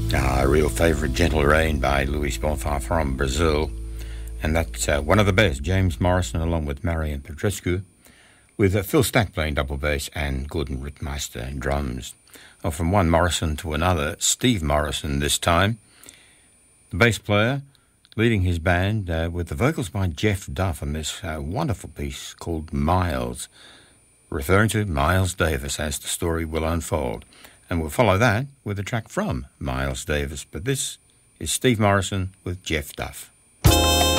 A real favourite, Gentle Rain by Luis Bonfá from Brazil. And that's one of the best, James Morrison along with Marian Petrescu, with Phil Stack playing double bass and Gordon Rittmeister in drums. Well, from one Morrison to another, Steve Morrison this time, the bass player leading his band with the vocals by Jeff Duff on this wonderful piece called Miles, referring to Miles Davis as the story will unfold. And we'll follow that with a track from Miles Davis. But this is Steve Morrison with Jeff Duff.